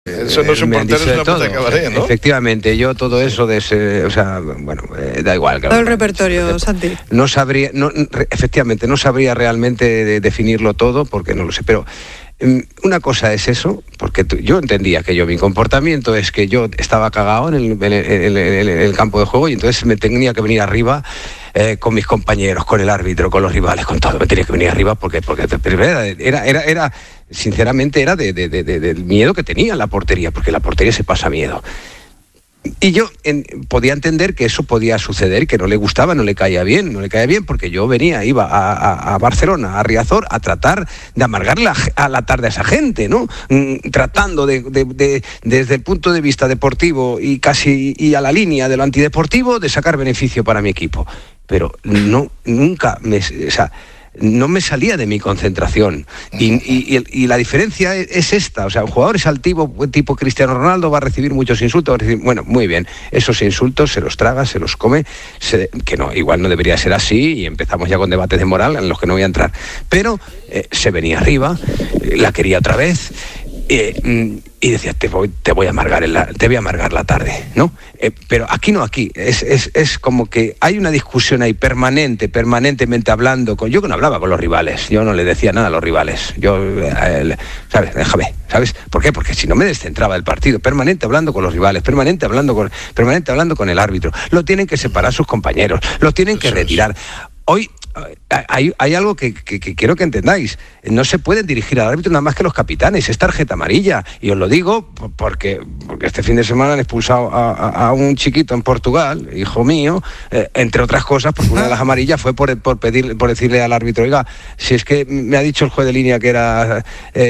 Eso no es un portero, es una puta de cabaret, ¿no? Efectivamente, yo todo eso da igual. Todo el repertorio, Santi. Efectivamente, no sabría realmente definirlo todo, porque no lo sé, pero una cosa es eso, porque yo entendía que mi comportamiento es que yo estaba cagado en el campo de juego y entonces me tenía que venir arriba con mis compañeros, con el árbitro, con los rivales, con todo. Me tenía que venir arriba porque era sinceramente era del miedo que tenía la portería, porque la portería se pasa miedo. Y yo podía entender que eso podía suceder, que no le gustaba, no le caía bien, porque yo iba a Barcelona, a Riazor, a tratar de amargarle a la tarde a esa gente, ¿no? Tratando desde el punto de vista deportivo y a la línea de lo antideportivo, de sacar beneficio para mi equipo. Pero nunca no me salía de mi concentración y la diferencia es esta, o sea, un jugador exaltivo tipo Cristiano Ronaldo va a recibir muchos insultos, bueno, muy bien, esos insultos se los traga, se los come, que no, igual no debería ser así y empezamos ya con debates de moral en los que no voy a entrar, pero se venía arriba, la quería otra vez y decía, te voy a amargar la tarde, ¿no? Pero aquí es como que hay una discusión ahí permanentemente hablando yo que no hablaba con los rivales, yo no le decía nada a los rivales, ¿sabes? Déjame, ¿sabes? ¿Por qué? Porque si no me descentraba del partido, permanente hablando con los rivales, permanente hablando con el árbitro, lo tienen que separar sus compañeros, lo tienen que retirar. Hoy hay algo que quiero que entendáis. No se pueden dirigir al árbitro nada más que los capitanes. Es tarjeta amarilla. Y os lo digo porque este fin de semana han expulsado a un chiquito en Portugal, hijo mío, entre otras cosas, porque una de las amarillas fue por decirle al árbitro, oiga, si es que me ha dicho el juez de línea que era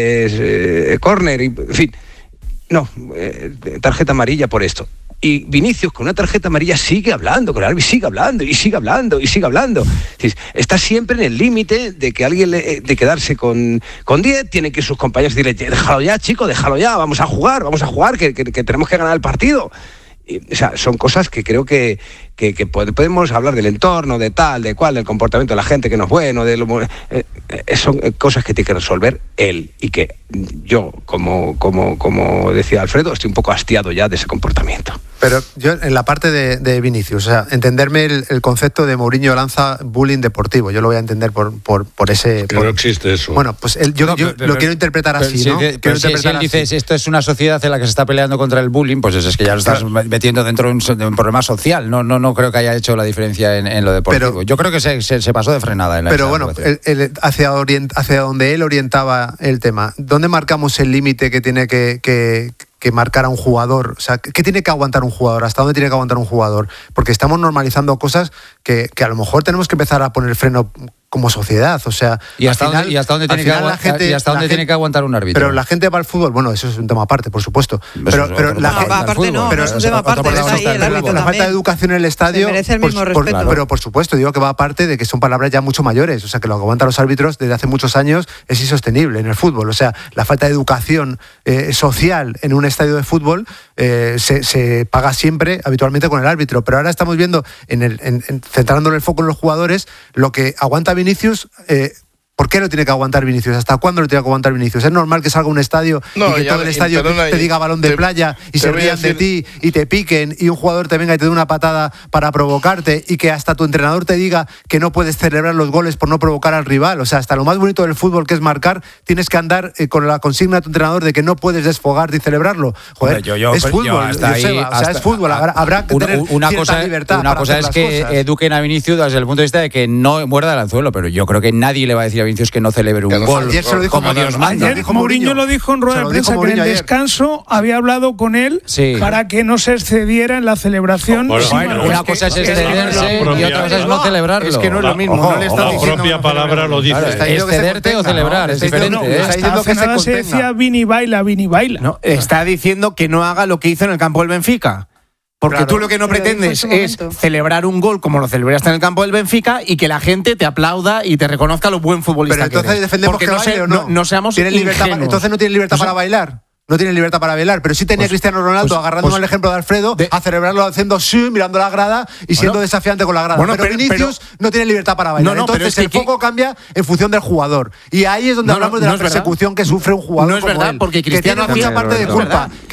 córner, en fin. No, tarjeta amarilla por esto. Y Vinicius con una tarjeta amarilla sigue hablando con el árbitro, sigue hablando. Está siempre en el límite de que alguien de quedarse con 10, tienen que sus compañeros decirle, déjalo ya, chico, déjalo ya, vamos a jugar, que tenemos que ganar el partido. O sea, son cosas que creo que podemos hablar del entorno, de tal, de cual, del comportamiento de la gente que no es bueno, son cosas que tiene que resolver él y que yo, como decía Alfredo, estoy un poco hastiado ya de ese comportamiento. Pero yo en la parte de Vinicius, o sea, entenderme el concepto de Mourinho lanza bullying deportivo, yo lo voy a entender por ese... Que no existe eso. Bueno, pues yo lo quiero interpretar así, ¿no? Pero si él dice, esto es una sociedad en la que se está peleando contra el bullying, pues es que ya lo estás metiendo dentro de un problema social. No creo que haya hecho la diferencia en lo deportivo. Pero, yo creo que se pasó de frenada en la... Pero bueno, hacia donde él orientaba el tema, ¿dónde marcamos el límite que tiene que marcar a un jugador? O sea, ¿qué tiene que aguantar un jugador? ¿Hasta dónde tiene que aguantar un jugador? Porque estamos normalizando cosas que a lo mejor tenemos que empezar a poner freno como sociedad, o sea... ¿Y hasta dónde tiene que aguantar un árbitro? Pero la gente va al fútbol, bueno, eso es un tema aparte, por supuesto. Pero es un tema aparte, la falta de educación en el estadio... Se merece el mismo respeto. Pero por supuesto, digo que va aparte de que son palabras ya mucho mayores, o sea, que lo que aguantan los árbitros desde hace muchos años es insostenible en el fútbol, o sea, la falta de educación social en un estadio de fútbol se paga siempre, habitualmente, con el árbitro, pero ahora estamos viendo, centrándole el foco en los jugadores, lo que aguanta Vinicius. ¿Por qué lo tiene que aguantar Vinicius? ¿Hasta cuándo lo tiene que aguantar Vinicius? ¿Es normal que salga un estadio y que todo el estadio te diga balón de playa y se rían de ti y te piquen y un jugador te venga y te dé una patada para provocarte y que hasta tu entrenador te diga que no puedes celebrar los goles por no provocar al rival? O sea, hasta lo más bonito del fútbol, que es marcar, tienes que andar con la consigna de tu entrenador de que no puedes desfogarte y celebrarlo. Joder, es fútbol, es fútbol. Habrá que tener cierta libertad. Una cosa es que eduquen a Vinicius desde el punto de vista de que no muerda el anzuelo, pero yo creo que nadie le va a decir a Vinicius que no celebre un gol como Dios manda. Ayer Mourinho lo dijo en rueda de prensa, que en el descanso había hablado con él para que no se excediera en la celebración. Una cosa es excederse y otra cosa es no celebrarlo. Es que no es lo mismo. La propia palabra lo dice. Excederte o celebrar es diferente. Hasta nada se decía Vini baila. No, está diciendo que no haga lo que hizo en el campo del Benfica. Porque claro, tú lo que no pretendes es celebrar un gol como lo celebraste en el campo del Benfica y que la gente te aplauda y te reconozca lo buen futbolista. Pero entonces que eres. defendemos porque que baile o no. No seamos ingenuos. Entonces no tiene libertad para bailar. no tiene libertad para bailar, pero sí tenía Cristiano Ronaldo agarrándome al ejemplo de Alfredo, a celebrarlo haciendo mirando la grada y siendo desafiante con la grada. Pero Vinicius no tiene libertad para bailar. Entonces el foco cambia en función del jugador. Y ahí es donde hablamos de la persecución que sufre un jugador. No es verdad, porque Cristiano hacía parte de culpa.